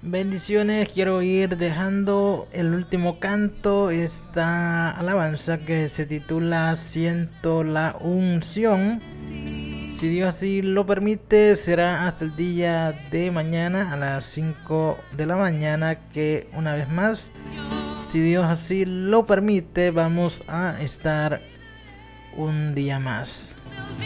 Bendiciones, quiero ir dejando el último canto, esta alabanza que se titula Siento la unción. Si Dios así lo permite, será hasta el día de mañana a las 5 de la mañana que una vez más, si Dios así lo permite, vamos a estar un día más.